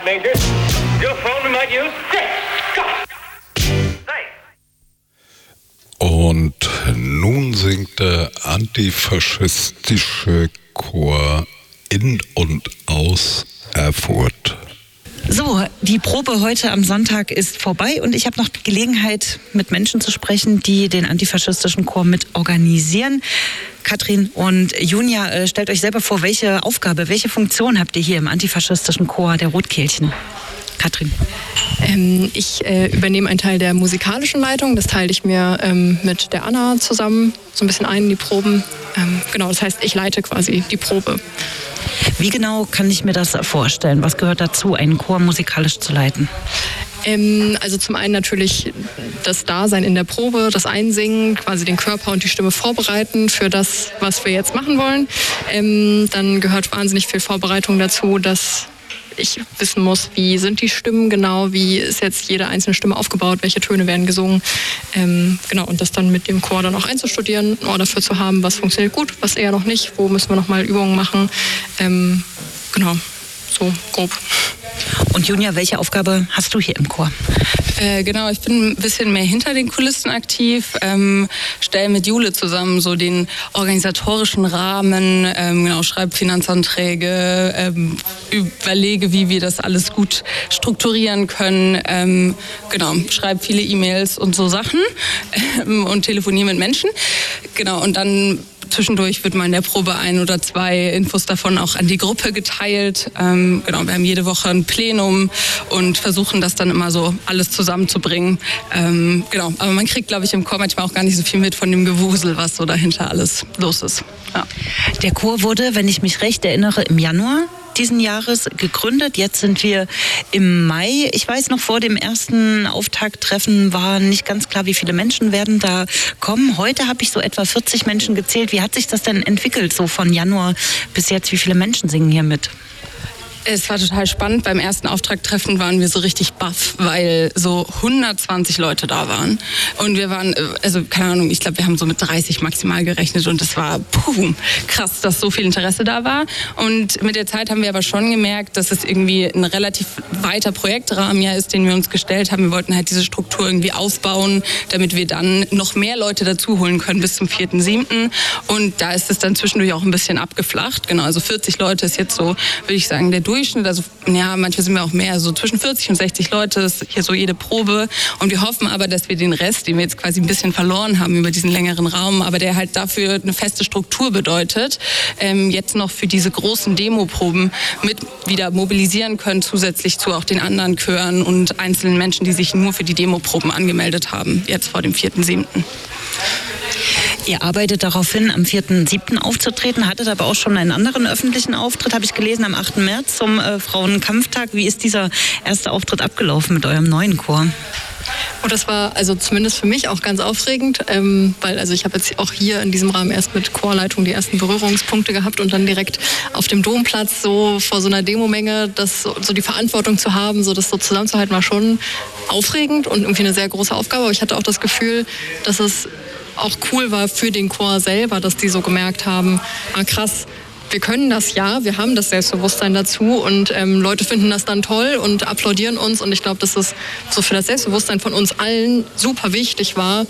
Major. Your phone, might you? Und nun singt der antifaschistische Chor in und aus Erfurt. So, die Probe heute am Sonntag ist vorbei und ich habe noch die Gelegenheit, mit Menschen zu sprechen, die den antifaschistischen Chor mit organisieren. Katrin und Junia, stellt euch selber vor, welche Aufgabe, welche Funktion habt ihr hier im antifaschistischen Chor der Rotkehlchen? Katrin. Ich übernehme einen Teil der musikalischen Leitung. Das teile ich mir mit der Anna zusammen so ein bisschen ein in die Proben. Genau, das heißt, ich leite quasi die Probe. Wie genau kann ich mir das vorstellen? Was gehört dazu, einen Chor musikalisch zu leiten? Also zum einen natürlich das Dasein in der Probe, das Einsingen, quasi den Körper und die Stimme vorbereiten für das, was wir jetzt machen wollen. Dann gehört wahnsinnig viel Vorbereitung dazu, dass ich wissen muss, wie sind die Stimmen genau, wie ist jetzt jede einzelne Stimme aufgebaut, welche Töne werden gesungen. Genau, und das dann mit dem Chor dann auch einzustudieren, ein Ohr dafür zu haben, was funktioniert gut, was eher noch nicht, wo müssen wir nochmal Übungen machen. Genau, so grob. Und Junia, welche Aufgabe hast du hier im Chor? Genau, ich bin ein bisschen mehr hinter den Kulissen aktiv, stelle mit Jule zusammen so den organisatorischen Rahmen, genau, schreibe Finanzanträge, überlege, wie wir das alles gut strukturieren können, genau, schreibe viele E-Mails und so Sachen und telefoniere mit Menschen, genau, und dann zwischendurch wird mal in der Probe 1 oder 2 Infos davon auch an die Gruppe geteilt. Genau, wir haben jede Woche ein Plenum und versuchen das dann immer so alles zusammenzubringen. Genau, aber man kriegt, glaube ich, im Chor manchmal auch gar nicht so viel mit von dem Gewusel, was so dahinter alles los ist. Ja. Der Chor wurde, wenn ich mich recht erinnere, im Januar diesen Jahres gegründet. Jetzt sind wir im Mai. Ich weiß noch, vor dem ersten Auftakttreffen war nicht ganz klar, wie viele Menschen werden da kommen. Heute habe ich so etwa 40 Menschen gezählt. Wie hat sich das denn entwickelt, so von Januar bis jetzt? Wie viele Menschen singen hier mit? Es war total spannend. Beim ersten Auftakttreffen waren wir so richtig baff, weil so 120 Leute da waren. Und wir waren, also keine Ahnung, ich glaube, wir haben so mit 30 maximal gerechnet. Und es war krass, dass so viel Interesse da war. Und mit der Zeit haben wir aber schon gemerkt, dass es irgendwie ein relativ weiter Projektrahmen ja ist, den wir uns gestellt haben. Wir wollten halt diese Struktur irgendwie aufbauen, damit wir dann noch mehr Leute dazu holen können bis zum 4.7. Und da ist es dann zwischendurch auch ein bisschen abgeflacht. Genau, also 40 Leute ist jetzt so, würde ich sagen, der Durchschnitt. Also ja, manchmal sind wir auch mehr, so zwischen 40 und 60 Leute ist hier so jede Probe. Und wir hoffen aber, dass wir den Rest, den wir jetzt quasi ein bisschen verloren haben über diesen längeren Raum, aber der halt dafür eine feste Struktur bedeutet, jetzt noch für diese großen Demoproben mit wieder mobilisieren können, zusätzlich zu auch den anderen Chören und einzelnen Menschen, die sich nur für die Demoproben angemeldet haben, jetzt vor dem 4.7. Ihr arbeitet darauf hin, am 4.7. aufzutreten, hattet aber auch schon einen anderen öffentlichen Auftritt, habe ich gelesen, am 8. März zum Frauenkampftag. Wie ist dieser erste Auftritt abgelaufen mit eurem neuen Chor? Und das war also zumindest für mich auch ganz aufregend, weil also ich habe jetzt auch hier in diesem Rahmen erst mit Chorleitung die ersten Berührungspunkte gehabt und dann direkt auf dem Domplatz so vor so einer Demomenge, das so die Verantwortung zu haben, so das so zusammenzuhalten, war schon aufregend und irgendwie eine sehr große Aufgabe. Aber ich hatte auch das Gefühl, dass es auch cool war für den Chor selber, dass die so gemerkt haben, krass, wir können das ja, wir haben das Selbstbewusstsein dazu und Leute finden das dann toll und applaudieren uns und ich glaube, dass es so für das Selbstbewusstsein von uns allen super wichtig war,